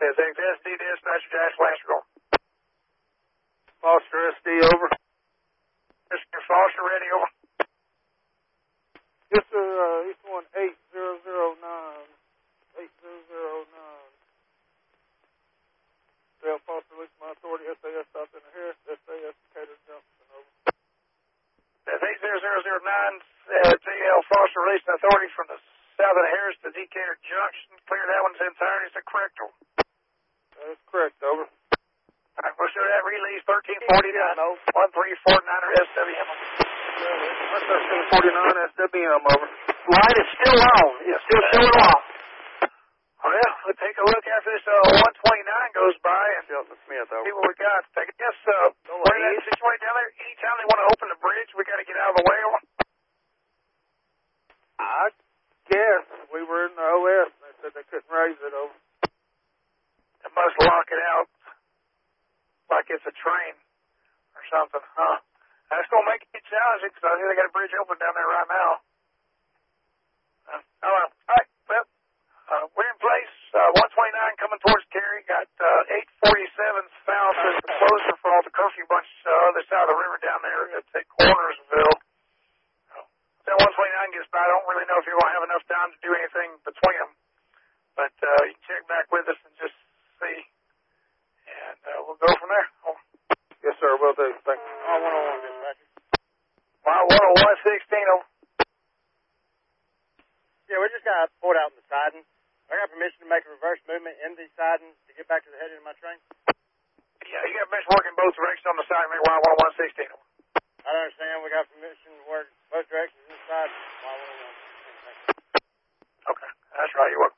Says SD dispatcher Dash Lancer. Foster SD, over. Mr. Foster, ready, over. Yes, sir. East 18009. 8009. Dale Foster, release my authority. SAS stopped in the Harris. SAS Decatur Johnson, over. Says 80009. JL Foster released authority from the south of Harris to Decatur Junction. Clear that one's entirety. Is that correct, over? That is correct, over. All right, we'll show that release 1349 1349 SWM. 1349 SWM, over. Line is still on. It's still showing off. Well, we'll take a look after this 129 goes by and Smith, over. see what we got. I guess where that situation down there, anytime they want to open the bridge, we got to get out of the way. I guess we were in the OS and they said they couldn't raise it, over. They must lock it out like it's a train or something, huh? That's going to make it challenging because I think they got a bridge open down there right now. All right, well, we're in place. 129 coming towards Cary. Got 847 south as the closer for all the curfew bunch other side of the river down there at Cornersville. That 129 gets by. I don't really know if you're going to have enough time to do anything between them. But you can check back with us and just see. And we'll go from there. Oh. Yes, sir. Will do. Thank you. 101, dispatcher. 10116. Oh. Yeah, we just got pulled out in the siding. I got permission to make a reverse movement in the siding to get back to the head of my train. Yeah, you got permission to work in both directions on the side. Maybe 10116. I don't understand. We got permission to work both directions inside. Okay, that's right. You're welcome.